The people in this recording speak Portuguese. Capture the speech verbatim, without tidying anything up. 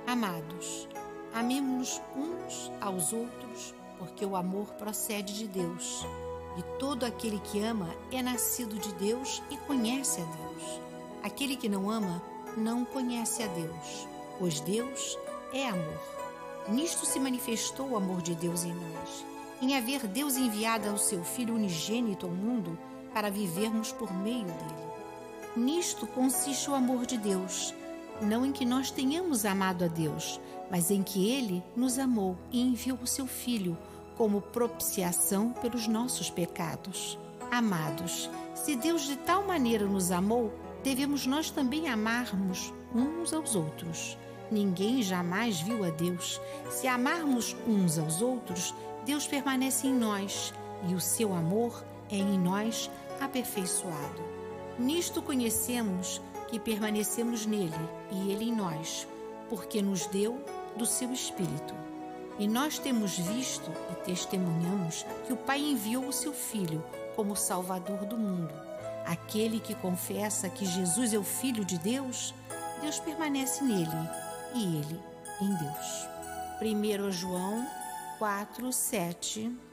Amados, amemo-nos uns aos outros, porque o amor procede de Deus. E todo aquele que ama é nascido de Deus e conhece a Deus. Aquele que não ama não conhece a Deus, pois Deus é amor. Nisto se manifestou o amor de Deus em nós, em haver Deus enviado ao seu Filho unigênito ao mundo para vivermos por meio dele. Nisto consiste o amor de Deus, não em que nós tenhamos amado a Deus, mas em que Ele nos amou e enviou o seu Filho como propiciação pelos nossos pecados. Amados, se Deus de tal maneira nos amou, devemos nós também amarmos uns aos outros. Ninguém jamais viu a Deus. Se amarmos uns aos outros, Deus permanece em nós e o seu amor é em nós aperfeiçoado. Nisto conhecemos que permanecemos nele e ele em nós, porque nos deu do seu Espírito. E nós temos visto e testemunhamos que o Pai enviou o seu Filho como Salvador do mundo. Aquele que confessa que Jesus é o Filho de Deus, Deus permanece nele e ele em Deus. primeiro João quatro, sete